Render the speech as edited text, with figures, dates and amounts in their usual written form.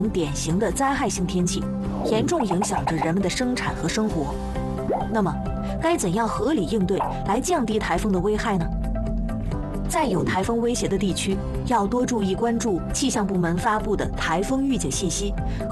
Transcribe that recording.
典型的灾害性天气，严重影响着人们的生产和生活。那么，该怎样合理应对来降低台风的危害呢？在有台风威胁的地区，要多注意关注气象部门发布的台风预警信息。